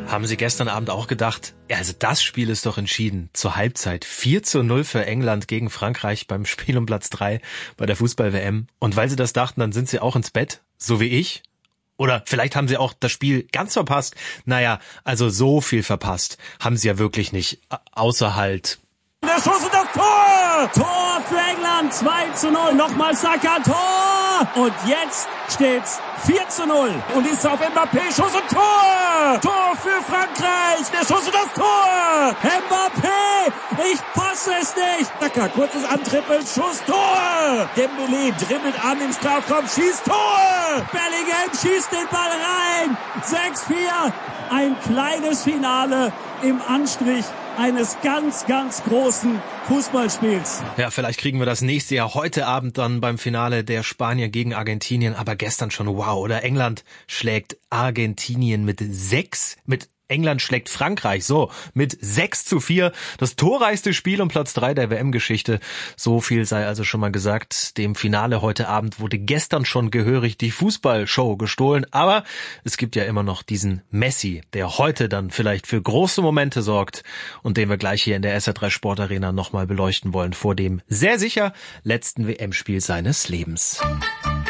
Haben Sie gestern Abend auch gedacht, ja, also das Spiel ist doch entschieden. Zur Halbzeit 4:0 für England gegen Frankreich beim Spiel um Platz 3 bei der Fußball-WM. Und weil Sie das dachten, dann sind Sie auch ins Bett, so wie ich. Oder vielleicht haben Sie auch das Spiel ganz verpasst. Naja, also so viel verpasst haben Sie ja wirklich nicht. Außer halt... Der Schuss und das Tor! Tor für England, 2:0. Nochmal Saka, Tor! Und jetzt steht's 4:0. Und ist auf Mbappé, Schuss und Tor! Tor für Frankreich! Der Schuss und das Tor! Mbappé! Ich fasse es nicht! Saka, kurzes Antrippeln, Schuss, Tor! Dembélé dribbelt an im Strafraum, schießt Tor! Bellingham schießt den Ball rein! 6:4. Ein kleines Finale im Anstrich eines ganz, ganz großen Fußballspiels. Ja, vielleicht kriegen wir das nächste Jahr heute Abend dann beim Finale der Spanier gegen Argentinien, aber gestern schon wow, oder? England schlägt Argentinien England schlägt Frankreich, so, mit 6:4. Das torreichste Spiel um Platz 3 der WM-Geschichte. So viel sei also schon mal gesagt. Dem Finale heute Abend wurde gestern schon gehörig die Fußballshow gestohlen. Aber es gibt ja immer noch diesen Messi, der heute dann vielleicht für große Momente sorgt und den wir gleich hier in der SR3 Sportarena nochmal beleuchten wollen vor dem sehr sicher letzten WM-Spiel seines Lebens.